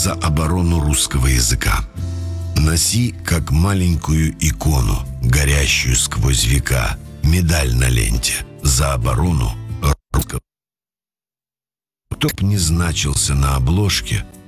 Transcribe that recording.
за оборону русского языка. Носи, как маленькую икону, горящую сквозь века, медаль на ленте за оборону русского. Кто б не значился на обложке,